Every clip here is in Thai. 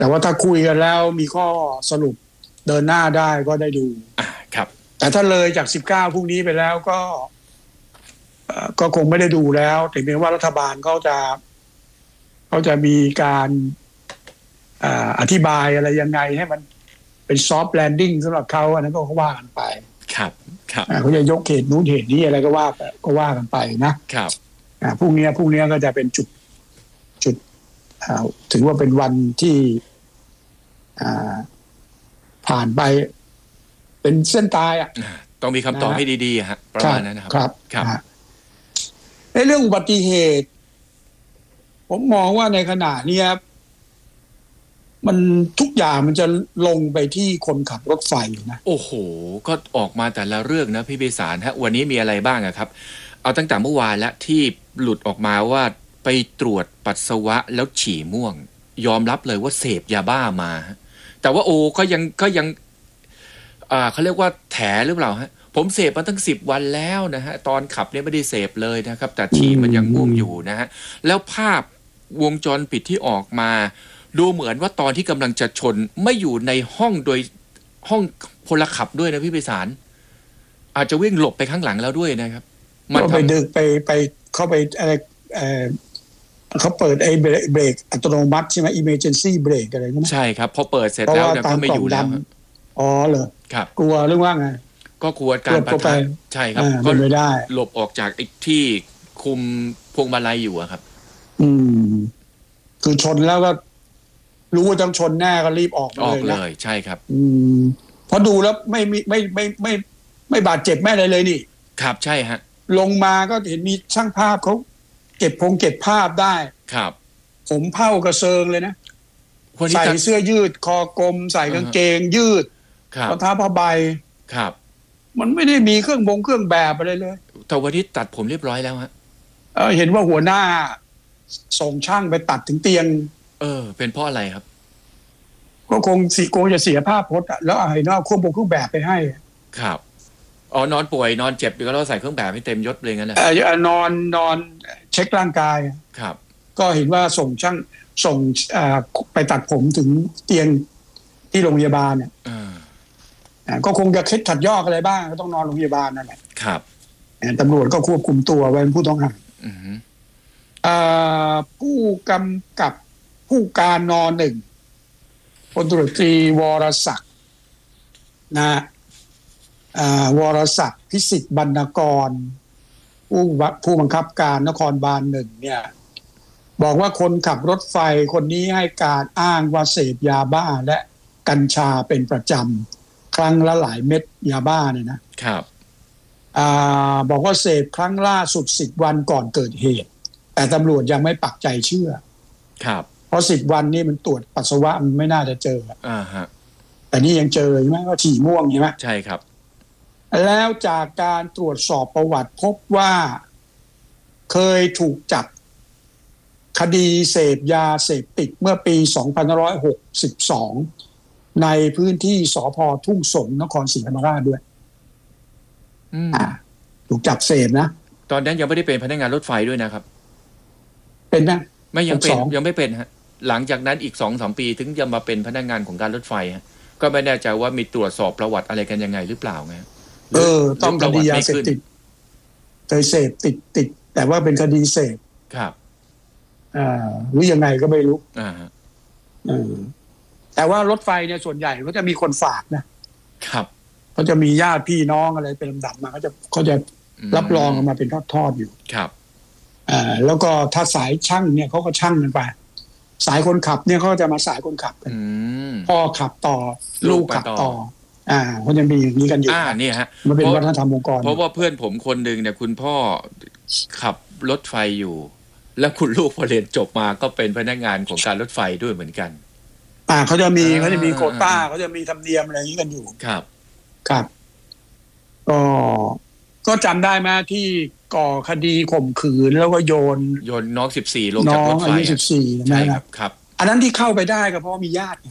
แต่ว่าถ้าคุยกันแล้วมีข้อสรุปเดินหน้าได้ก็ได้ดูครับแต่ถ้าเลยจาก19พรุ่งนี้ไปแล้วก็คงไม่ได้ดูแล้วถึงแม้ว่ารัฐบาลเขาจะมีการอธิบายอะไรยังไงให้มันเป็นซอฟต์แลนดิ้งสำหรับเขาอันนั้นก็ว่ากันไปครับเขาจะยกเหตุนู้นเหตุนี้อะไรก็ว่ากันไปนะครับพรุ่งนี้ก็จะเป็นจุดถือว่าเป็นวันที่ผ่านไปเป็นเส้นตายต้องมีคำตอบให้ดีๆฮะประมาณนั้นนะครับครับเรื่องอุบัติเหตุผมมองว่าในขณะนี้มันทุกอย่างมันจะลงไปที่คนขับรถไฟนะโอ้โหก็ออกมาแต่ละเรื่องนะพี่ไพศาลฮะวันนี้มีอะไรบ้างครับเอาตั้งแต่เมื่อวานแล้วที่หลุดออกมาว่าไปตรวจปัสสาวะแล้วฉี่ม่วงยอมรับเลยว่าเสพยาบ้ามาแต่ว่าก็ยังเขาเรียกว่าแถหรือเปล่าฮะผมเสพมาตั้ง10 วันแล้วนะฮะตอนขับเนี่ยไม่ได้เสพเลยนะครับแต่ฉี่มันยังม่วงอยู่นะฮะแล้วภาพวงจรปิดที่ออกมาดูเหมือนว่าตอนที่กำลังจะชนไม่อยู่ในห้องโดยห้องพลขับด้วยนะพี่ไพศาลอาจจะวิ่งหลบไปข้างหลังแล้วด้วยนะครับมันไปดึกไปเข้าไปอะไรเขาเปิดไอ้เบรกอัตโนมัติใช่ไหม emergency brake อะไรนั่นใช่ครับพอเปิดเสร็จแล้วเนี่ยก็ไม่อยู่แล้วเหรอครับกลัวเรื่องว่าไงก็กลัวการปะทะใช่ครับก็ไม่ได้หลบออกจากไอ้ที่คุมพวงมาลัยอยู่ครับคือชนแล้วก็รู้ว่าต้องชนแน่ก็รีบออกเลยใช่ครับเพราะดูแล้วไม่บาดเจ็บแม่เลยนี่ครับใช่ฮะลงมาก็เห็นมีช่างภาพเขาเก็บภาพได้ครับผมเผ้ากระเซิงเลยนะใส่เสื้อยืดคอกลมใส่กางเกงยืดรองเท้าผ้าใบครับมันไม่ได้มีเครื่องแบบอะไรเลยแต่วันนี้ตัดผมเรียบร้อยแล้วฮะเห็นว่าหัวหน้าส่งช่างไปตัดถึงเตียงเป็นเพราะอะไรครับก็คงจะเสียภาพพจน์แล้วไอ้นอกควบคุมเครื่องแบบไปให้ครับนอนป่วยนอนเจ็บก็เราใส่เครื่องแบบให้เต็มยศเลยงั้นแหละนอนเช็คร่างกายครับก็เห็นว่าส่งไปตัดผมถึงเตียงที่โรงพยาบาลเนี่ยก็คงจะเคล็ดขัดยอกอะไรบ้างก็ต้องนอนโรงพยาบาลนั่นแหละครับตำรวจก็ควบคุมตัวไว้เป็นผู้ต้องหาผู้กำกับผู้การน.1 พลตำรวจตรีวรศักดิ์วรศักดิ์พิสิทธิ์บรรณกรผู้บังคับการนครบาล1เนี่ยบอกว่าคนขับรถไฟคนนี้ให้การอ้างว่าเสพยาบ้าและกัญชาเป็นประจำครั้งละหลายเม็ดยาบ้าเนี่ยนะครับบอกว่าเสพครั้งล่าสุด10 วันก่อนเกิดเหตุแต่ตำรวจยังไม่ปักใจเชื่อครับเพราะ10 วันนี่มันตรวจปัสสาวะมันไม่น่าจะเจอฮะแต่นี่ยังเจอใช่ไหมก็ฉี่ม่วงใช่ไหมใช่ครับแล้วจากการตรวจสอบประวัติพบว่าเคยถูกจับคดีเสพยาเสพติดเมื่อปี2562ในพื้นที่สภ.ทุ่งสงนครศรีธรรมราชด้วยถูกจับเสพนะตอนนั้นยังไม่ได้เป็นพนักงานรถไฟด้วยนะครับเป็นนะไม่ยังไม่เป็นฮะหลังจากนั้นอีก 2-3 ปีถึงจะมาเป็นพนักงานของการรถไฟฮะก็ไม่แน่ใจว่ามีตรวจสอบประวัติอะไรกันยังไงหรือเปล่าไงต้องคดียาเสพติดเคยเสพติดแต่ว่าเป็นคดีเสพครับหรือยังไงก็ไม่รู้แต่ว่ารถไฟเนี่ยส่วนใหญ่เขาจะมีคนฝากนะครับเขาจะมีญาติพี่น้องอะไรเป็นลำดับมาเขาจะรับรองมาเป็นทอดๆอยู่ครับแล้วก็ถ้าสายช่างเนี่ยเขาก็ช่างกันไปสายคนขับเนี่ยเขาจะมาสายคนขับกันพ่อขับต่อลูกขับต่อเขาจะมีอย่างนี้กันอยู่นี่ฮะมันเป็นวัฒนธรรมองค์กรเพราะว่าเพื่อนผมคนหนึ่งเนี่ยคุณพ่อขับรถไฟอยู่แล้วคุณลูกพอเรียนจบมาก็เป็นพนักงานของการรถไฟด้วยเหมือนกันเขาจะมีโควต้าเขาจะมีธรรมเนียมอะไรอย่างนี้กันอยู่ครับก็จำได้ไหมที่ก่อคดีข่มขืนแล้วก็โยนน้อง14ลงจากรถไฟน้องอายุ14 ใช่ครับอันนั้นที่เข้าไปได้ก็เพราะมีญาติ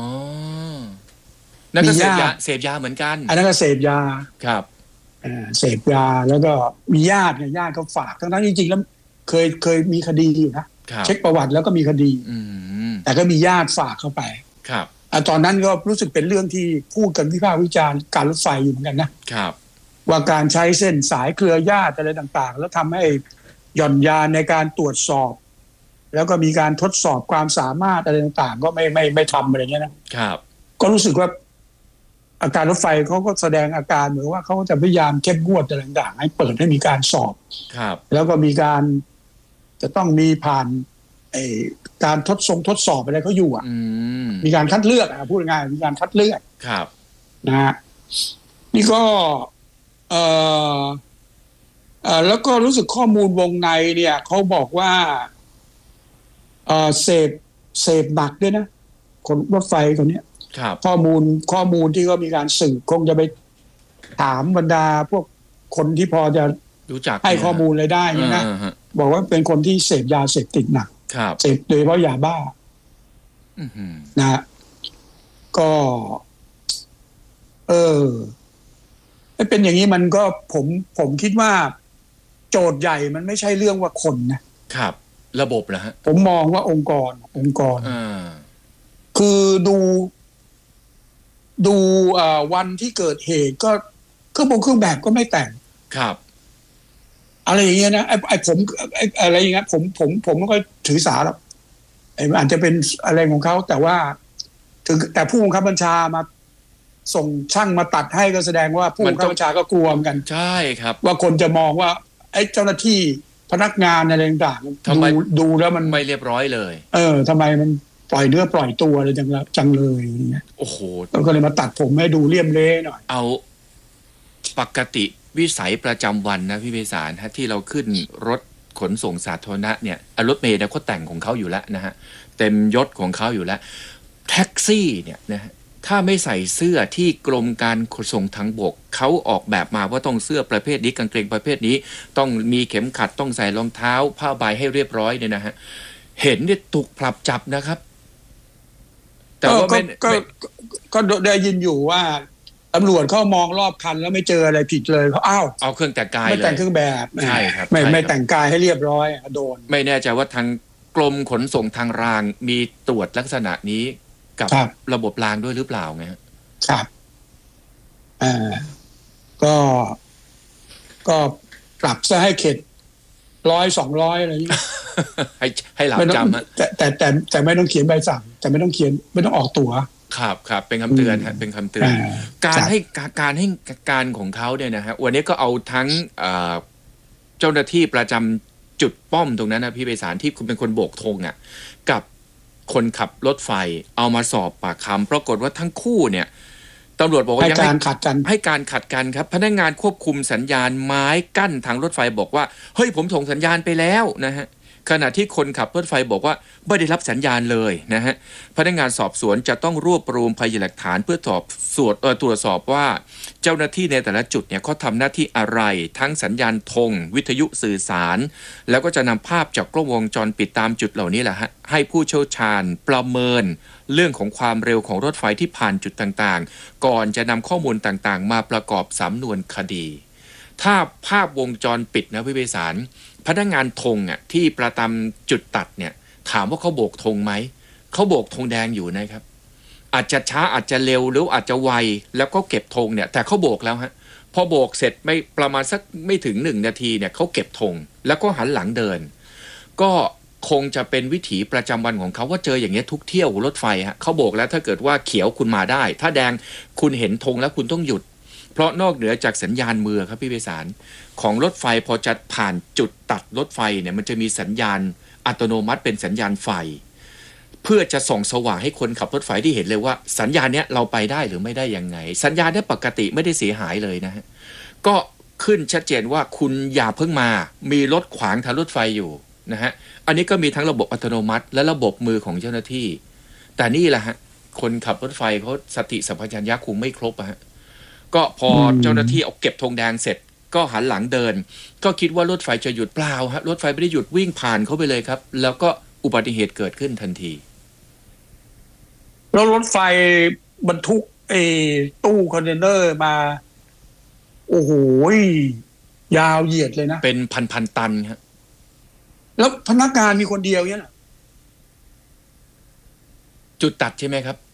นั่นก็เสพยาเหมือนกันอันนั้นก็เสพยาครับเสพยาแล้วก็มีญาติเขาฝากทั้งจริงๆแล้วเคยมีคดีอยู่นะเช็คประวัติแล้วก็มีคดีแต่ก็มีญาติฝากเข้าไปครับตอนนั้นก็รู้สึกเป็นเรื่องที่พูดกันวิพากษ์วิจารณ์การรถไฟอยู่เหมือนกันนะครับว่าการใช้เส้นสายเครือญาติอะไรต่างๆแล้วทำให้หย่อนยานในการตรวจสอบแล้วก็มีการทดสอบความสามารถอะไรต่างๆก็ไม่ทำอะไรเงี้ยนะครับก็รู้สึกว่าอาการรถไฟเขาก็แสดงอาการเหมือนว่าเขาจะพยายามเข้มงวดอะไรต่างๆให้เปิดให้มีการสอบครับแล้วก็มีการจะต้องมีผ่านการทดสอบอะไรเขาอยู่มีการคัดเลือกพูดง่ายมีการคัดเลือกครับนะฮะนี่ก็แล้วก็รู้สึกข้อมูลวงในเนี่ยเขาบอกว่าเสพหนักด้วยนะคนรถไฟคนนี้ข้อมูลที่ก็มีการสืบคงจะไปถามบรรดาพวกคนที่พอจะรู้จักให้ข้อมูลอะไรได้นะบอกว่าเป็นคนที่เสพยาเสพติดหนักเสพโดยเฉพาะยาบ้านะก็เป็นอย่างนี้มันก็ผมคิดว่าโจทย์ใหญ่มันไม่ใช่เรื่องว่าคนนะครับระบบนะฮะผมมองว่าองค์กรคือดูวันที่เกิดเหตุก็เครื่องแบบก็ไม่แต่งครับอะไรอย่างเงี้ยนะผมอะไรอย่างเงี้ยผมไม่ค่อยถือสาหรอกอาจจะเป็นอะไรของเขาแต่ว่าแต่ผู้บังคับบัญชามาส่งช่างมาตัดให้ก็แสดงว่าผู้บังคับบัญชาก็กลัวกันใช่ครับว่าคนจะมองว่าไอ้เจ้าหน้าที่พนักงานอะไรต่างๆดูแล้วมันไม่เรียบร้อยเลยทำไมมันปล่อยเนื้อปล่อยตัวอะไรจังเลยอย่างเงี้ยโอ้โหก็เลยมาตัดผมให้ดูเลี่ยมเละหน่อยเอาปกติวิสัยประจำวันนะพี่ไพศาลที่เราขึ้นรถขนส่งสาธารณะเนี่ยรถเมล์เนี่ยเขาแต่งของเขาอยู่แล้วนะฮะเต็มยศของเขาอยู่แล้วแท็กซี่เนี่ยนะฮะถ้าไม่ใส่เสื้อที่กรมการขนส่งทางบกเขาออกแบบมาว่าต้องเสื้อประเภทนี้กางเกงประเภทนี้ต้องมีเข็มขัดต้องใส่รองเท้าผ้าใบให้เรียบร้อยเนี่ยนะฮะเห็นเนี่ยถูกปรับจับนะครับแต่ว่าก็ได้ยินอยู่ว่าตำรวจเขามองรอบคันแล้วไม่เจออะไรผิดเลยเขาเอาเครื่องแต่งกายไม่แต่งเครื่องแบบใช่ครับไม่แต่งกายให้เรียบร้อยโดนไม่แน่ใจว่าทางกรมขนส่งทางรางมีตรวจลักษณะนี้กับระบบรางด้วยหรือเปล่าไงครับก็ปรับซะให้เข็ด100-200อะไรอย่างนี้ให้หลับจำแต่ไม่ต้องเขียนใบสั่งแต่ไม่ต้องเขียนไม่ต้องออกตั๋วครับเป็นคำเตือนฮะเป็นคำเตือนการให้การของเขาเนี่ยนะฮะวันนี้ก็เอาทั้งเจ้าหน้าที่ประจำจุดป้อมตรงนั้นนะพี่ไพศาลที่คุณเป็นคนโบกธงกับคนขับรถไฟเอามาสอบปากคำปรากฏว่าทั้งคู่เนี่ยตำรวจบอกว่าให้การขัดกันครับพนักงานควบคุมสัญญาณไม้กั้นทางรถไฟบอกว่าเฮ้ยผมส่งสัญญาณไปแล้วนะฮะขณะที่คนขับรถไฟบอกว่าไม่ได้รับสัญญาณเลยนะฮะพนักงานสอบสวนจะต้องรวบรวมพยานหลักฐานเพื่อตรวจสอบว่าเจ้าหน้าที่ในแต่ละจุดเนี่ยเขาทำหน้าที่อะไรทั้งสัญญาณธงวิทยุสื่อสารแล้วก็จะนำภาพจากกล้องวงจรปิดตามจุดเหล่านี้แหละฮะให้ผู้เชี่ยวชาญประเมินเรื่องของความเร็วของรถไฟที่ผ่านจุดต่างๆก่อนจะนำข้อมูลต่างๆมาประกอบสำนวนคดีถ้าภาพวงจรปิดนะพี่ไพศาลพนักงานธงที่ประจำจุดตัดเนี่ยถามว่าเขาโบกธงไหมเขาโบกธงแดงอยู่นะครับอาจจะช้าอาจจะเร็วหรืออาจจะไวแล้วก็เก็บธงเนี่ยแต่เขาโบกแล้วฮะพอโบกเสร็จไม่ประมาณสักไม่ถึง1 นาทีเนี่ยเขาเก็บธงแล้วก็หันหลังเดินก็คงจะเป็นวิถีประจำวันของเขาว่าเจออย่างเงี้ยทุกเที่ยวรถไฟฮะเขาโบกแล้วถ้าเกิดว่าเขียวคุณมาได้ถ้าแดงคุณเห็นธงแล้วคุณต้องหยุดเพราะนอกเหนือจากสัญญาณมือครับพี่ไพศาลของรถไฟพอจะผ่านจุดตัดรถไฟเนี่ยมันจะมีสัญญาณอัตโนมัติเป็นสัญญาณไฟเพื่อจะส่องสว่างให้คนขับรถไฟที่เห็นเลยว่าสัญญาณเนี้ยเราไปได้หรือไม่ได้ยังไงสัญญาณเนี้ยปกติไม่ได้เสียหายเลยนะฮะก็ขึ้นชัดเจนว่าคุณอย่าเพิ่งมามีรถขวางทางรถไฟอยู่นะฮะอันนี้ก็มีทั้งระบบอัตโนมัติและระบบมือของเจ้าหน้าที่แต่นี่แหละฮะคนขับรถไฟเขาสติสัมปชัญญะคงไม่ครบฮะก็พอเจ้าหน้าที่เอาเก็บธงแดงเสร็จก็หันหลังเดินก็คิดว่ารถไฟจะหยุดเปล่าฮะรถไฟไม่ได้หยุดวิ่งผ่านเข้าไปเลยครับแล้วก็อุบัติเหตุเกิดขึ้นทันทีแล้วรถไฟบรรทุกตู้คอนเทนเนอร์มาโอ้โหยาวเหยียดเลยนะเป็นพันตันครับแล้วพนักงานมีคนเดียวเนี่ยนะจุดตัดใช่ไหมครับ